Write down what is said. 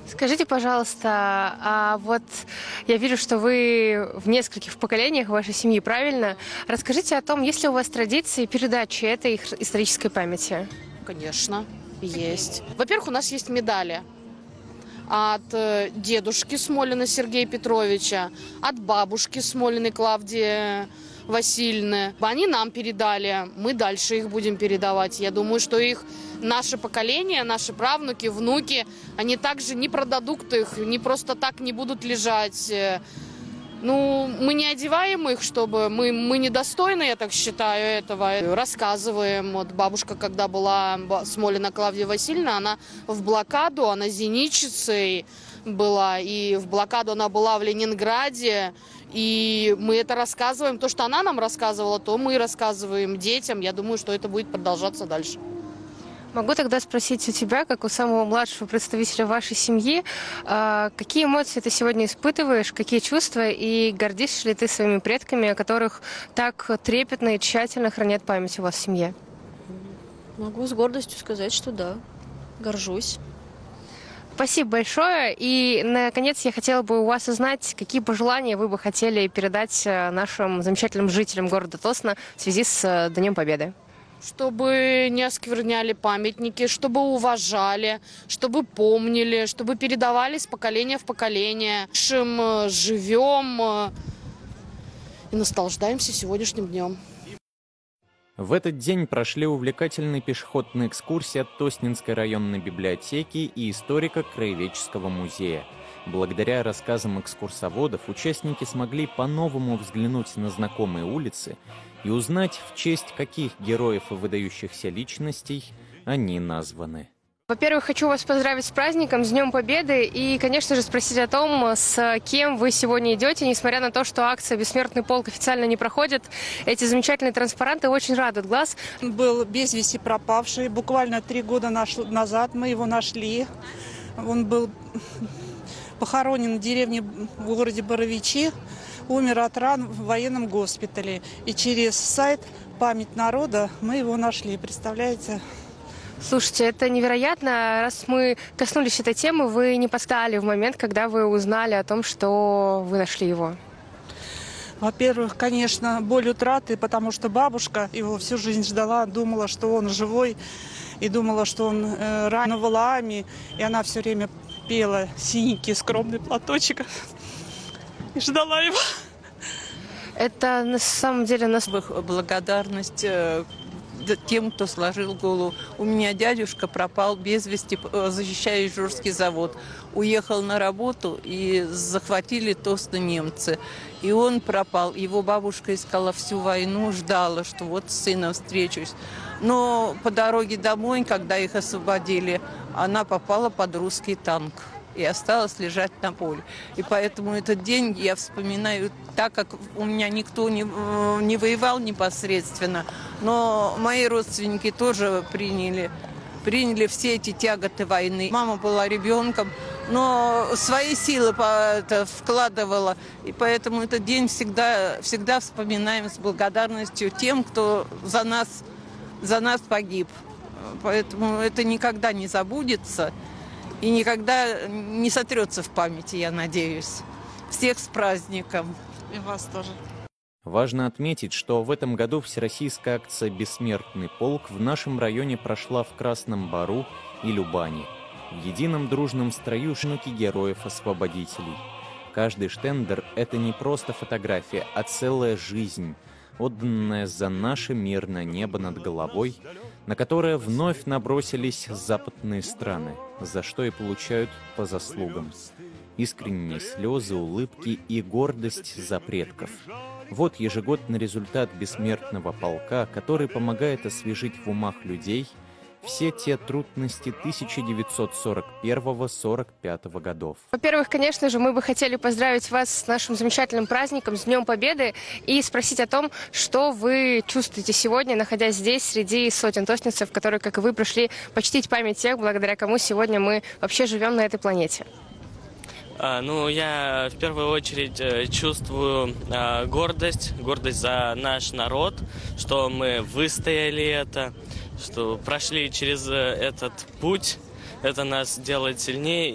Скажите, пожалуйста, а вот я вижу, что вы в нескольких поколениях вашей семьи, правильно? Расскажите о том, есть ли у вас традиции передачи этой исторической памяти? Конечно, есть. Во-первых, у нас есть медали от дедушки Смолина Сергея Петровича, от бабушки Смолиной Клавдии Васильевны. Они нам передали, мы дальше их будем передавать. Я думаю, что их наше поколение, наши правнуки, внуки, они также не продадут их, не просто так не будут лежать. Ну, мы не одеваем их, чтобы... Мы недостойны, я так считаю, этого. Рассказываем. Вот бабушка, когда была Смолина Клавдия Васильевна, она в блокаду, она зенитчицей была. И в блокаду она была в Ленинграде. И мы это рассказываем. То, что она нам рассказывала, то мы рассказываем детям. Я думаю, что это будет продолжаться дальше. Могу тогда спросить у тебя, как у самого младшего представителя вашей семьи, какие эмоции ты сегодня испытываешь, какие чувства, и гордишься ли ты своими предками, о которых так трепетно и тщательно хранят память у вас в семье? Могу с гордостью сказать, что да, горжусь. Спасибо большое. И, наконец, я хотела бы у вас узнать, какие пожелания вы бы хотели передать нашим замечательным жителям города Тосно в связи с Днем Победы. Чтобы не оскверняли памятники, чтобы уважали, чтобы помнили, чтобы передавали с поколения в поколение. Живем и наслаждаемся сегодняшним днем. В этот день прошли увлекательные пешеходные экскурсии от Тоснинской районной библиотеки и историко-краеведческого музея. Благодаря рассказам экскурсоводов участники смогли по-новому взглянуть на знакомые улицы и узнать, в честь каких героев и выдающихся личностей они названы. Во-первых, хочу вас поздравить с праздником, с Днем Победы, и, конечно же, спросить о том, с кем вы сегодня идете, несмотря на то, что акция «Бессмертный полк» официально не проходит. Эти замечательные транспаранты очень радуют глаз. Он был без вести пропавший. Буквально 3 года назад мы его нашли. Он был похоронен в деревне в городе Боровичи, умер от ран в военном госпитале. И через сайт «Память народа» мы его нашли, представляете? Слушайте, это невероятно. Раз мы коснулись этой темы, вы не постали в момент, когда вы узнали о том, что вы нашли его? Во-первых, конечно, боль утраты, потому что бабушка его всю жизнь ждала, думала, что он живой, и думала, что он ранен валами, и она все время пела синенький скромный платочек и ждала его. Это на самом деле благодарность тем, кто сложил голову. У меня дядюшка пропал без вести, защищая Ижорский завод. Уехал на работу, и захватили Тосно немцы. И он пропал. Его бабушка искала всю войну, ждала, что вот с сыном встречусь. Но по дороге домой, когда их освободили, она попала под русский танк и осталась лежать на поле. И поэтому этот день я вспоминаю так, как у меня никто не воевал непосредственно, но мои родственники тоже приняли все эти тяготы войны. Мама была ребенком, но свои силы вкладывала. И поэтому этот день всегда вспоминаем с благодарностью тем, кто за нас погиб. Поэтому это никогда не забудется. И никогда не сотрется в памяти, я надеюсь. Всех с праздником. И вас тоже. Важно отметить, что в этом году всероссийская акция «Бессмертный полк» в нашем районе прошла в Красном Бару и Любани. В едином дружном строю внуки героев-освободителей. Каждый штендер – это не просто фотография, а целая жизнь, отданная за наше мирное небо над головой, на которое вновь набросились западные страны, за что и получают по заслугам. Искренние слезы, улыбки и гордость за предков. Вот ежегодный результат бессмертного полка, который помогает освежить в умах людей все те трудности 1941-45 годов. Во-первых, конечно же, мы бы хотели поздравить вас с нашим замечательным праздником, с Днем Победы, и спросить о том, что вы чувствуете сегодня, находясь здесь, среди сотен тоснинцев, которые, как и вы, пришли почтить память тех, благодаря кому сегодня мы вообще живем на этой планете. Я в первую очередь чувствую гордость за наш народ, что мы выстояли это, что прошли через этот путь. Это нас делает сильнее.